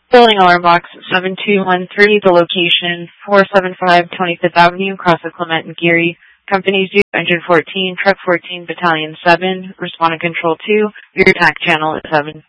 Building alarm box 7213, the location 475 25th Avenue, across the Clement and Geary. Companies due, engine 14, truck 14, battalion 7, responding control 2, your attack channel is 7.